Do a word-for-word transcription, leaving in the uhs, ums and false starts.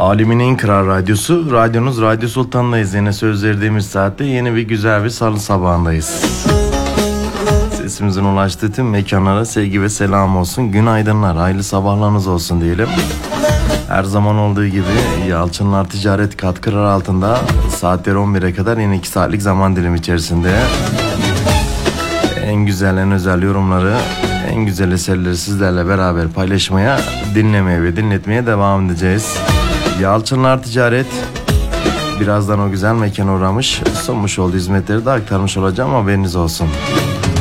Alemin en kral radyosu, radyonuz Radyo Sultan'dayız. Yine söz verdiğimiz saatte yeni bir güzel bir salı sabahındayız. Sesimizin ulaştığı tüm mekanlara sevgi ve selam olsun. Günaydınlar, hayırlı sabahlarınız olsun diyelim. Her zaman olduğu gibi Yalçınlar Ticaret katkıları altında saatleri on bire kadar yine iki saatlik zaman dilimi içerisinde en güzel, en özel yorumları, en güzel eserleri sizlerle beraber paylaşmaya, dinlemeye ve dinletmeye devam edeceğiz. Yalçınlar Ticaret birazdan o güzel mekana uğramış, sunmuş olduğu hizmetleri de aktarmış olacağım, haberiniz olsun.